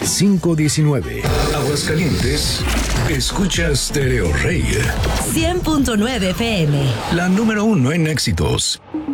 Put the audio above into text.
519. Aguascalientes, escucha Stereo Rey. 100.9 FM. La número 1 en éxitos.